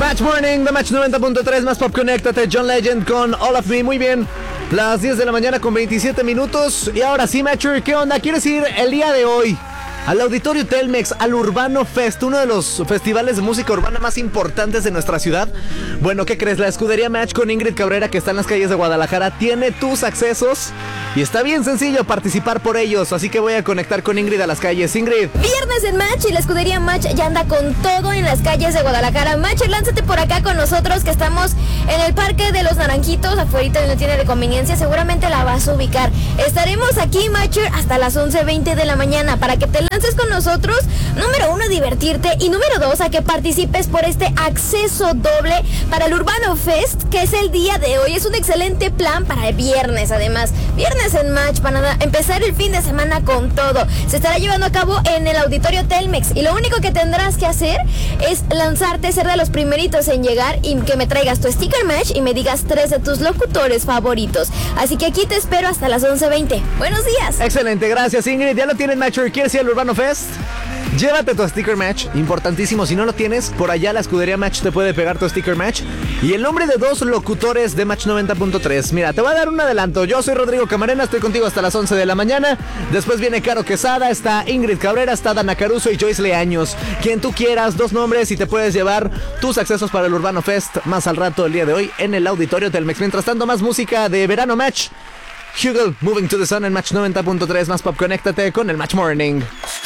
Match Morning de Match 90.3 más Pop, conéctate. John Legend con All of Me. Muy bien, las 10 de la mañana con 27 minutos. Y ahora sí, Matcher, ¿qué onda? ¿Quieres ir el día de hoy al Auditorio Telmex, al Urbano Fest, uno de los festivales de música urbana más importantes de nuestra ciudad? Bueno, ¿qué crees? La escudería Match con Ingrid Cabrera, que está en las calles de Guadalajara, tiene tus accesos y está bien sencillo participar por ellos, así que voy a conectar con Ingrid a las calles. Ingrid. Viernes en Match y la escudería Match ya anda con todo en las calles de Guadalajara. Match, lánzate por acá con nosotros, que estamos en el Parque de los Naranjitos, afuera de una tienda de conveniencia, seguramente la vas a ubicar. Estaremos aquí, Matcher, hasta las 11:20 de la mañana para que te lances con nosotros. Número 1, divertirte, y número 2, a que participes por este acceso doble para el Urbano Fest, que es el día de hoy. Es un excelente plan para el viernes, además. Viernes en Match, para empezar el fin de semana con todo. Se estará llevando a cabo en el Auditorio Telmex y lo único que tendrás que hacer es lanzarte, ser de los primeritos en llegar y que me traigas tu sticker Match y me digas 3 de tus locutores favoritos. Así que aquí te espero hasta las 11:20. Buenos días. Excelente, gracias, Ingrid. Ya lo tienes, Matcher. ¿Quieres ir al Urbano Fest? Llévate tu sticker Match, importantísimo. Si no lo tienes, por allá la escudería Match te puede pegar tu sticker Match y el nombre de 2 locutores de Match 90.3. Mira, te voy a dar un adelanto. Yo soy Rodrigo Camarena, estoy contigo hasta las 11 de la mañana. Después viene Caro Quesada, está Ingrid Cabrera, está Dana Caruso y Joyce Leaños. Quien tú quieras, 2 nombres y te puedes llevar tus accesos para el Urbano Fest más al rato el día de hoy en el Auditorio Telmex. Mientras tanto, más música de verano Match. Hugel, Moving to the Sun en Match 90.3 más Pop, conéctate con el Match Morning.